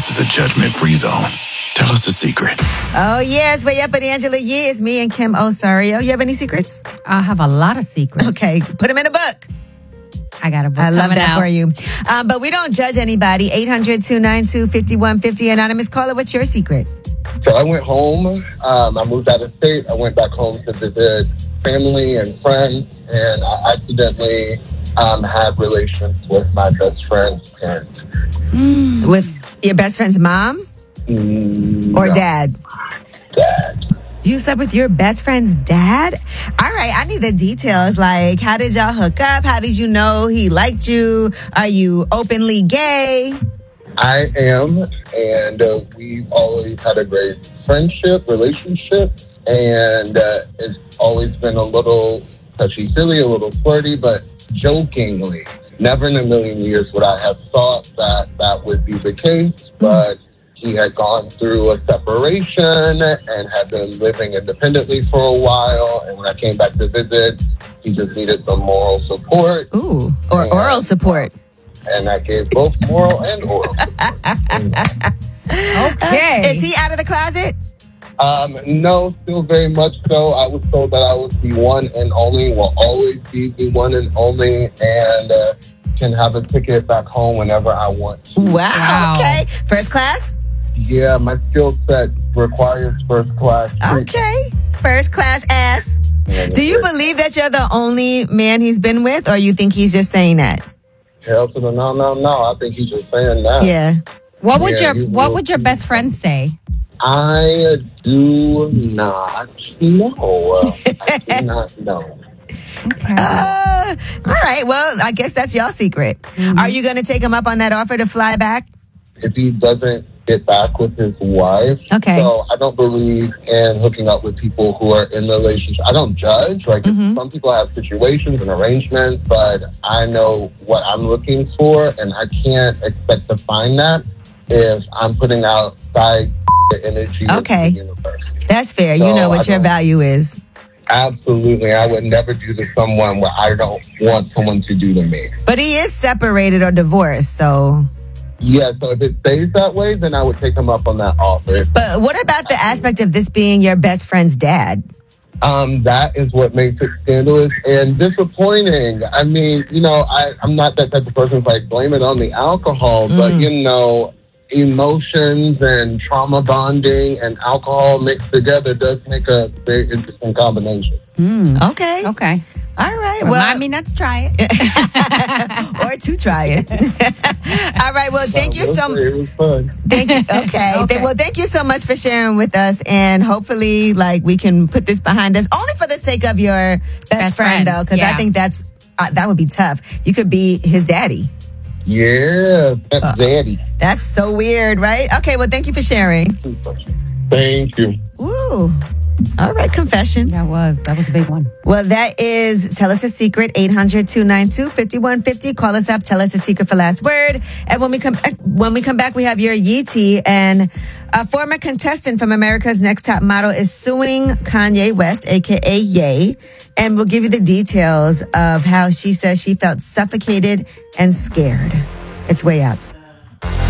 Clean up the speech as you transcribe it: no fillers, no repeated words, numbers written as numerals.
This is a judgment-free zone. Tell us a secret. Oh, yes. Way up with Angela Yee. It's me and Kim Osorio. You have any secrets? I have a lot of secrets. Okay, put them in a book. I got a book I love coming that out. for you. But we don't judge anybody. 800-292-5150. Anonymous caller, what's your secret? So I went home. I moved out of state. I went back home to visit family and friends, and I accidentally had relations with my best friend's parents. With your best friend's mom or No, dad? Dad. You slept with your best friend's dad? All right, I need the details. Like, how did y'all hook up? How did you know he liked you? Are you openly gay? I am, and we've always had a great relationship, and it's always been a little touchy-feely, a little flirty, but jokingly. Never in a million years would I have thought that would be the case, but he had gone through a separation and had been living independently for a while, and when I came back to visit, he just needed some moral support. Ooh, or oral support. And I gave both moral and oral support. Okay. Is he out of the closet? No, still very much so. I was told that I was the one and only, will always be the one and only, and can have a ticket back home whenever I want to. Wow. Okay. First class? Yeah, my skill set requires first class. Okay. First class ass. Do you believe that you're the only man he's been with, or you think he's just saying that? Hell to the no. I think he's just saying that. Yeah. What would Yeah, what would your best friend say? I do not know. I do not know. Okay. All right. Well, I guess that's your secret. Are you going to take him up on that offer to fly back? If he doesn't get back with his wife. Okay. So I don't believe in hooking up with people who are in relationships. I don't judge. Like, some people have situations and arrangements, but I know what I'm looking for, and I can't expect to find that if I'm putting outside energy Okay. into the universe. That's fair. So you know what I your don't- value is. Absolutely. I would never do to someone where I don't want someone to do to me. But he is separated or divorced, so... Yeah, so if it stays that way, then I would take him up on that offer. But what about the aspect of this being your best friend's dad? That is what makes it scandalous and disappointing. I mean, I'm not that type of person who's like, blame it on the alcohol, but, emotions and trauma bonding and alcohol mixed together does make a very interesting combination. Okay. Okay. All right. Remind me not to try it. Or to try it. All right. Well, thank you so much. It was fun. Thank you. Okay. Okay. Well, thank you so much for sharing with us, and hopefully, we can put this behind us. Only for the sake of your best friend, though, because I yeah. think that would be tough. You could be his daddy. Yeah, that's daddy. That's so weird, right? Okay. Well, thank you for sharing. Thank you. Woo. All right. Confessions. That was a big one. Well, that is Tell Us a Secret, 800-292-5150. Call us up, tell us a secret for last word. And when we come back, we have your Yee tea. And a former contestant from America's Next Top Model is suing Kanye West, a.k.a. Ye. And we'll give you the details of how she says she felt suffocated and scared. It's way up.